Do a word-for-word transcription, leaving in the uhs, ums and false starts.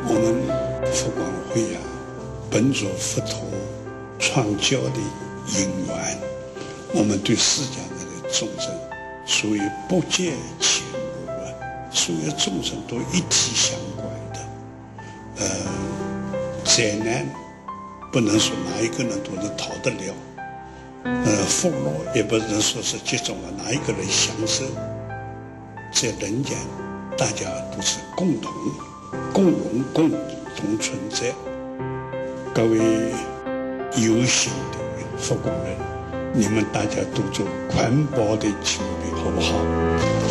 我们佛光会啊，本着佛陀传教的因缘，我们对世间的众生属于不见前无啊，所有众生都一体相关的。呃，灾难不能说哪一个人都能逃得了，呃，福乐也不能说是集中了哪一个人享受。在人间，大家都是共同、共荣、共同存在。各位有心的佛光人，你们大家都做环保的清理，好不好？